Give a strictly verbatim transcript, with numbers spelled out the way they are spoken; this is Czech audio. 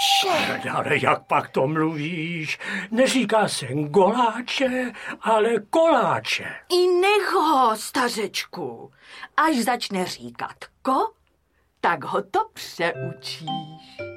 Koláče. Ale jak pak to mluvíš? Neříká se goláče, ale koláče. I nech ho, stařečku. Až začne říkat ko, tak ho to přeučíš.